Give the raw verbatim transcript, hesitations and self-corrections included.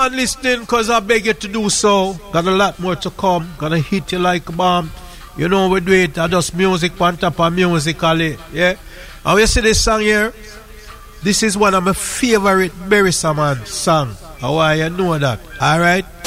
on listening, because I beg you to do so. Got a lot more to come. Gonna hit you like a bomb. You know we do it. I just music on top of musically. Yeah. And we see this song here. This is one of my favorite Berry Saman song. How I you know that? Alright?